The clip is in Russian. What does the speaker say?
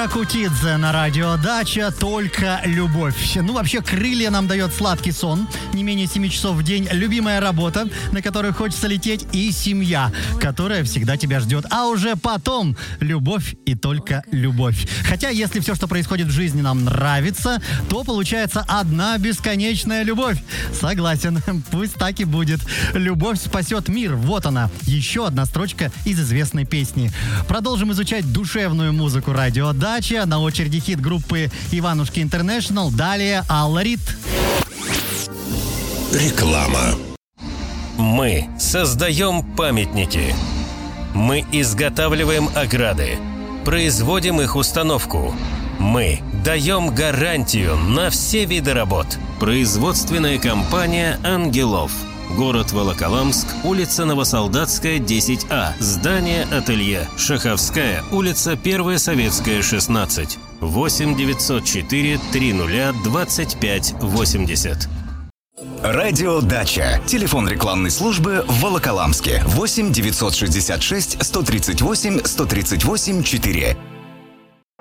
Ракутидзе на радио Дача, только любовь. Ну, вообще, крылья нам дает сладкий сон, не менее 7 часов в день, любимая работа, на которую хочется лететь, и семья, которая всегда тебя ждет. А уже потом любовь и только любовь. Хотя, если все, что происходит в жизни, нам нравится, то получается одна бесконечная любовь. Согласен, пусть так и будет. Любовь спасет мир. Вот она, еще одна строчка из известной песни. Продолжим изучать душевную музыку радио Дача. На очереди хит группы Иванушки Интернешнл. Далее Алла Рид. Реклама. Мы создаем памятники. Мы изготавливаем ограды. Производим их установку. Мы даем гарантию на все виды работ. Производственная компания «Ангелов». Город Волоколамск, улица Новосолдатская, 10А. Здание ателье. Шаховская, улица 1 Советская, 16. 8 904 30 25 80. Радио Дача. Телефон рекламной службы в Волоколамске. 8 966 138 138 4.